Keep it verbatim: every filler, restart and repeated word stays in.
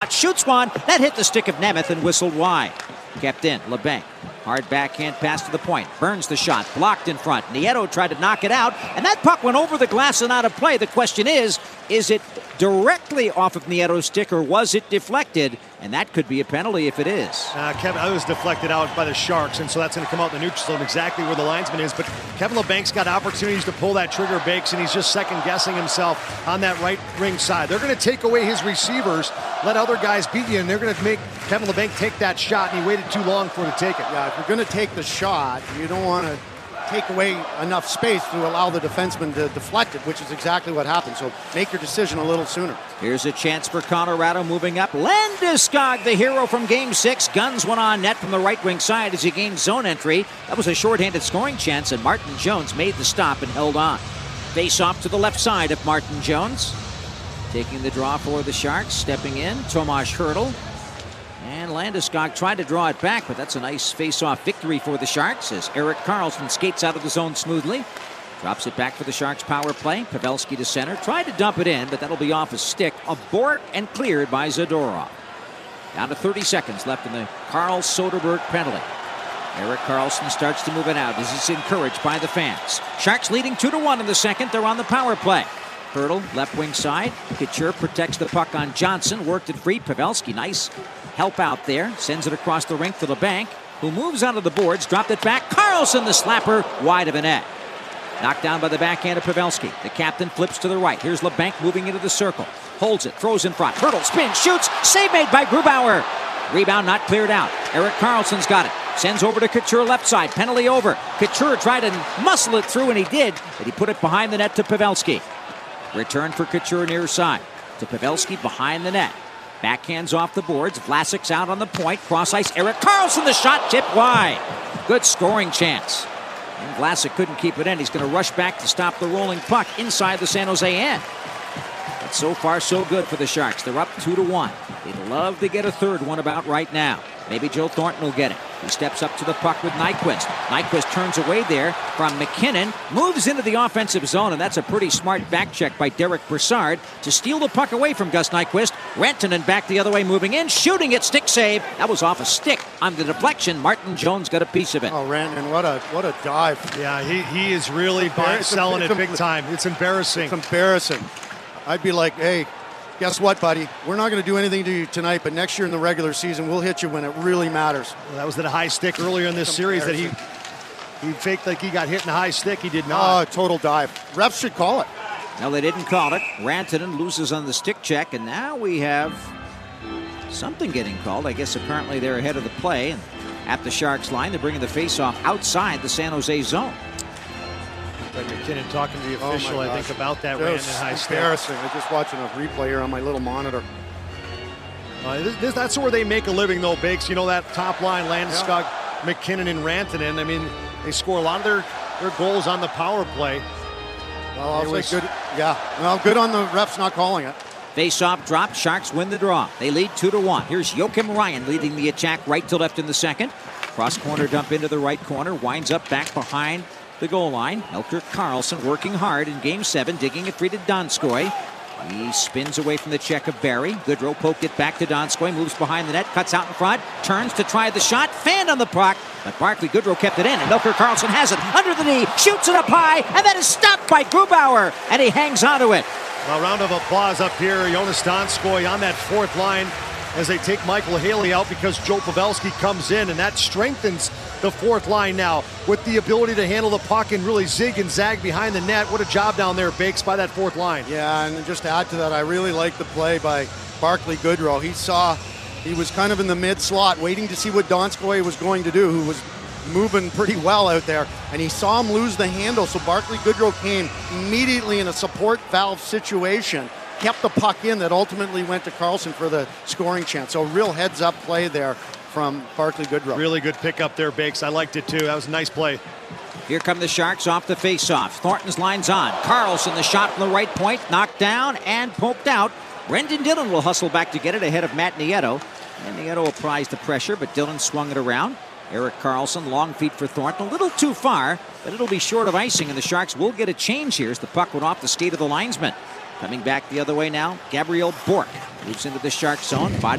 shot, shoots one. That hit the stick of Nemeth and whistled wide. Kept in, LeBanc. Hard backhand pass to the point. Burns the shot, blocked in front. Nieto tried to knock it out, and that puck went over the glass and out of play. The question is, is it directly off of Nieto's stick or was it deflected? And that could be a penalty if it is. Uh, Kevin, I was deflected out by the Sharks, and so that's going to come out in the neutral zone exactly where the linesman is. But Kevin LeBanc's got opportunities to pull that trigger, Bakes, and he's just second-guessing himself on that right ring side. They're going to take away his receivers, let other guys beat you, and they're going to make Kevin LeBanc take that shot, and he waited too long for it to take it. Yeah, if you're going to take the shot, you don't want to take away enough space to allow the defenseman to deflect it, which is exactly what happened. So make your decision a little sooner. Here's a chance for Colorado moving up. Landeskog, the hero from Game six, guns one on net from the right wing side as he gained zone entry. That was a shorthanded scoring chance, and Martin Jones made the stop and held on. Face off to the left side of Martin Jones. Taking the draw for the Sharks, stepping in, Tomas Hertl. And Landeskog tried to draw it back, but that's a nice face-off victory for the Sharks as Erik Karlsson skates out of the zone smoothly. Drops it back for the Sharks power play. Pavelski to center. Tried to dump it in, but that'll be off his stick. Abort and cleared by Zadorov. Down to thirty seconds left in the Carl Soderberg penalty. Erik Karlsson starts to move it out as he's encouraged by the fans. Sharks leading two to one in the second. They're on the power play. Hertl, left wing side. Couture protects the puck on Johnson. Worked it free. Pavelski, nice help out there. Sends it across the rink to LeBanc, who moves onto the boards. Dropped it back. Karlsson, the slapper, wide of a net. Knocked down by the backhand of Pavelski. The captain flips to the right. Here's LeBanc moving into the circle. Holds it, throws in front. Hertl spins, shoots. Save made by Grubauer. Rebound not cleared out. Erik Karlsson's got it. Sends over to Couture left side. Penalty over. Couture tried to muscle it through, and he did, but he put it behind the net to Pavelski. Return for Couture near side. To Pavelski behind the net. Backhands off the boards. Vlasic's out on the point. Cross ice. Erik Karlsson, the shot tipped wide. Good scoring chance. And Vlasic couldn't keep it in. He's going to rush back to stop the rolling puck inside the San Jose end. But so far, so good for the Sharks. They're up two to one. They'd love to get a third one about right now. Maybe Joe Thornton will get it. He steps up to the puck with Nyquist. Nyquist turns away there from McKinnon, moves into the offensive zone, and that's a pretty smart back check by Derek Brassard to steal the puck away from Gus Nyquist. Rantanen back the other way, moving in, shooting it, stick save. That was off a stick on the deflection. Martin Jones got a piece of it. Oh, Rantanen, what a what a dive. Yeah, he, he is really buying, selling it big time. It's embarrassing. It's embarrassing. I'd be like, hey, guess what, buddy? We're not going to do anything to you tonight, but next year in the regular season, we'll hit you when it really matters. Well, that was the high stick earlier in this series that he he faked like he got hit in the high stick. He did not. Oh, total dive. Refs should call it. No, they didn't call it. Rantanen loses on the stick check, and now we have something getting called. I guess apparently they're ahead of the play. And at the Sharks line, they're bringing the faceoff outside the San Jose zone. Like McKinnon talking to the official, oh I think, about that Rantanen high stick. Embarrassing. I'm just watching a replay here on my little monitor. Uh, this, this, that's where they make a living, though, Bakes. You know, that top line, Landeskog, yeah. McKinnon, and Rantanen. I mean, they score a lot of their, their goals on the power play. Well, I'll was, say good. Yeah, well, good on the refs not calling it. Face-off drop. Sharks win the draw. They lead two to one. Here's Joakim Ryan leading the attack right to left in the second. Cross corner dump into the right corner. Winds up back behind the goal line. Melker Karlsson working hard in game seven, digging it free to Donskoy. He spins away from the check of Barry. Goodrow poked it back to Donskoy, moves behind the net, cuts out in front, turns to try the shot, fanned on the puck, but Barclay Goodrow kept it in, and Melker Karlsson has it under the knee, shoots it up high, and that is stopped by Grubauer, and he hangs onto it. A round of applause up here. Jonas Donskoy on that fourth line as they take Michael Haley out because Joe Pavelski comes in, and that strengthens the fourth line now with the ability to handle the puck and really zig and zag behind the net. What a job down there, Bakes, by that fourth line. Yeah, and just to add to that, I really like the play by Barclay Goodrow. He saw, he was kind of in the mid-slot, waiting to see what Donskoy was going to do, who was moving pretty well out there, and he saw him lose the handle, so Barclay Goodrow came immediately in a support valve situation, kept the puck in that ultimately went to Karlsson for the scoring chance. So real heads-up play there from Barclay Goodrow. Really good pickup there, Bakes. I liked it too. That was a nice play. Here come the Sharks off the face-off. Thornton's line's on. Karlsson, the shot from the right point, knocked down and poked out. Brendan Dillon will hustle back to get it ahead of Matt Nieto. And Nieto applies the pressure, but Dillon swung it around. Erik Karlsson, long feet for Thornton, a little too far, but it'll be short of icing, and the Sharks will get a change here as the puck went off the skate of the linesman. Coming back the other way now, Gabriel Bourque moves into the Shark zone. Body